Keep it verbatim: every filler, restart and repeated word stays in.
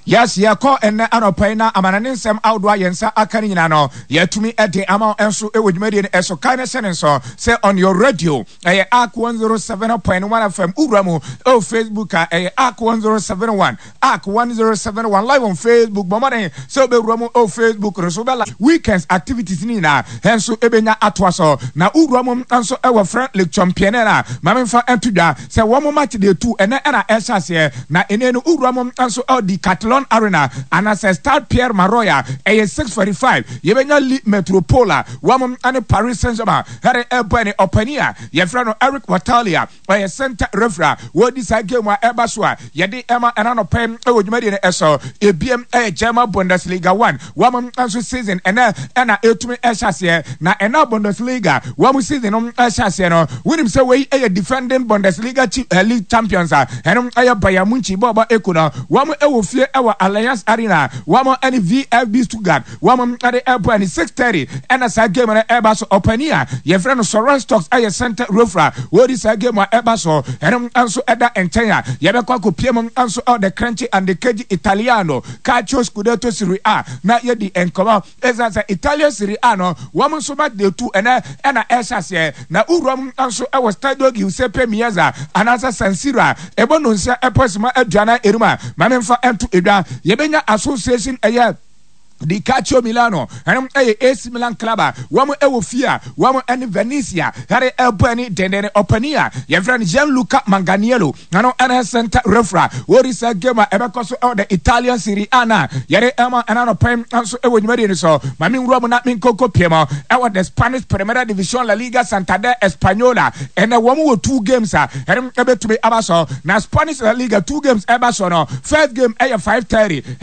Yes, ya call and anopaina amanane nsem awdo ayensa aka nyina no yatumi ede ama enso e wodwumade ne eso kan sene so say on your radio eh Ark one oh seven point one F M uramu o Facebook eh Ark one oh seven one Ark one oh seven one live on Facebook bomade so be uramu o Facebook so be weekends activities ni na enso ebenya atwaso na uramu enso e wo friend league champion na mamemfa entudwa say wo mo match dey two ene na esase na ene no uramu enso o di Catalan Arena and as a start Pierre Maroya a six forty-five yebenya League Metropola wamum and Paris Saint-Germain here ebani openia ye frano Eric Watalia by a center refra what this game wa ebaswa yede ema enano pem e wodwumade ne eso ebiem e German Bundesliga one wamum anso season ena ena etumi ehase na ena Bundesliga wamu season no ehase no winim say we e defending Bundesliga league champions a enom aye Bayern Munich boba ekuno wamu e fie our Alliance Arena wamo any V F B Stuttgart wamo at airport six thirty and as a game on Airbus Openia your friend Soran Stocks aye center refra what is a game on Airbus and also Eda Entenya yebekwa ko piem also all the crunchy and the K G Italiano Calcio Scudetto Serie A na ye di enkoma as a Italian Serie A no wamo so match the two and and esase na urom also e was Stadio Giuseppe Meazza and as San Siro ebo no nsia eposima aduana eruma mamemfa to Ida, Yebenya Association Aya. The Calcio Milano, and A C Milan Club, Wamo Ewofia, Wamo and Venezia, Harry Elbani, Dene Openia, your friend Gianluca Manganiello, Nano Anna Santa Refra, what is a gamer Ebacoso or the Italian Serie A, Yere Emma and Anno Pem, also Ewan Medino, Mamin Roman Namin Coco Piemo, our the Spanish Primera División La Liga Santander Española, and a woman two games, and able to be Abaso, now Spanish La Liga two games Abasono, first game A five thirty.